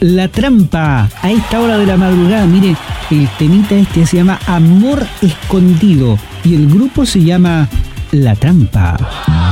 La Trampa a esta hora de la madrugada. Mire, el temita este se llama Amor Escondido y el grupo se llama La Trampa.